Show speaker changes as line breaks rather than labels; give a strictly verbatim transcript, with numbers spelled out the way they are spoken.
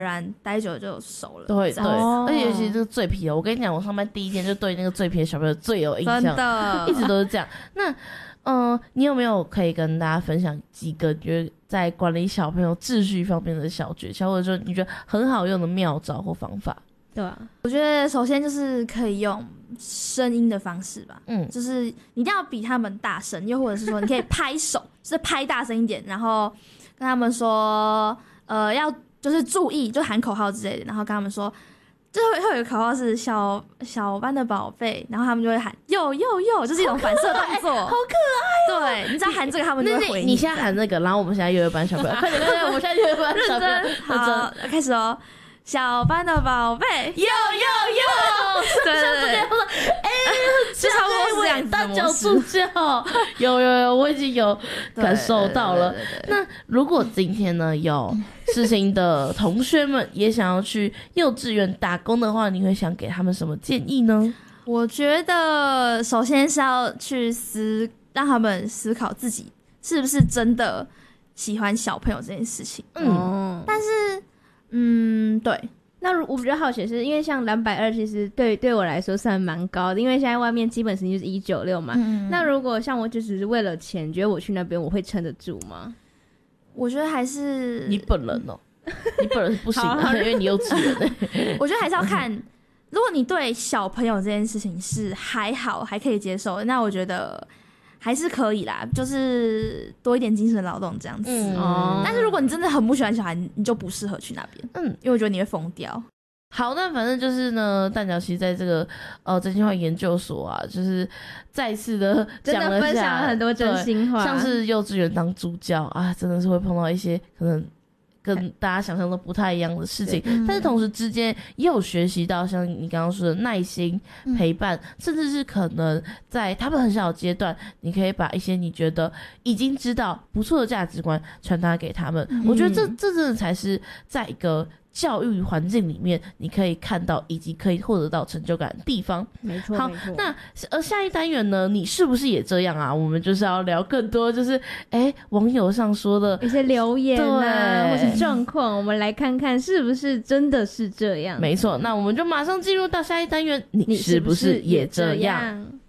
然待久了就熟了。
对对，
哦、
而且尤其是这个最皮的，我跟你讲，我上班第一天就对那个最皮的小朋友最有印象，
真的，
一直都是这样。那嗯、呃，你有没有可以跟大家分享几个觉得在管理小朋友秩序方面的小诀窍，或者说你觉得很好用的妙招或方法？
对啊，
我觉得首先就是可以用声音的方式吧，嗯，就是你一定要比他们大声，又或者是说你可以拍手，就是拍大声一点，然后跟他们说，呃，要就是注意，就喊口号之类的，然后跟他们说，就会会有一个口号是小小班的宝贝，然后他们就会喊哟哟哟，就是一种反射动作，
好可
爱、喔，对，你只要喊这个，他们就会回你。
你现在喊那个，然后我们现在幼儿班小朋友，快点快点，我们现在幼儿班小朋友，
认真，好，开始哦。小班的宝贝，
哟哟哟！
对对对，
哎，
就差不多是这样子的
单脚助教，有有有，我已经有感受到了。那如果今天呢有世新的同学们也想要去幼稚园打工的话，你会想给他们什么建议呢？
我觉得首先是要去思，让他们思考自己是不是真的喜欢小朋友这件事情。嗯，但是。嗯，对。
那我比较好奇的是，因为像两百二其实对对我来说算蛮高的，因为现在外面基本时薪就是一九六嘛。嗯、那如果像我就只是为了钱，你觉得我去那边我会撑得住吗？
我觉得还是
你本人哦，你本人是不行的，因为你幼稚园。
我觉得还是要看，如果你对小朋友这件事情是还好还可以接受，那我觉得。还是可以啦，就是多一点精神劳动这样子。嗯，但是如果你真的很不喜欢小孩，你就不适合去那边。嗯，因为我觉得你会疯掉。
好，那反正就是呢，蛋饺其实在这个呃真心话研究所啊，就是再次的讲了下，
真的分享了很多真心话，
像是幼稚园当助教啊，真的是会碰到一些可能。跟大家想象的不太一样的事情，但是同时之间也有学习到像你刚刚说的耐心、陪伴，嗯、甚至是可能在他们很小的阶段，你可以把一些你觉得已经知道不错的价值观传达给他们。嗯、我觉得这这真的才是在一个教育环境里面你可以看到以及可以获得到成就感的地方。
没错，
好，那呃下一单元呢，你是不是也这样啊？我们就是要聊更多，就是哎网友上说的
一些留言啊，或是状况，我们来看看是不是真的是这样。
没错，那我们就马上进入到下一单元，你是不是也这样？